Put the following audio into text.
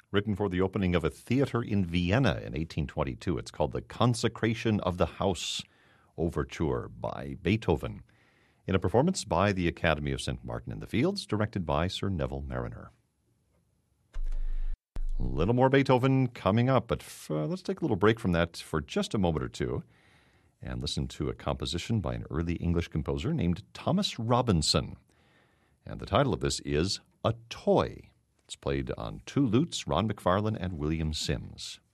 written for the opening of a theater in Vienna in 1822. It's called The Consecration of the House Overture by Beethoven, in a performance by the Academy of St. Martin in the Fields, directed by Sir Neville Marriner. A little more Beethoven coming up, but let's take a little break from that for just a moment or two and listen to a composition by an early English composer named Thomas Robinson. And the title of this is A Toy. It's played on two lutes, Ron McFarlane and William Sims.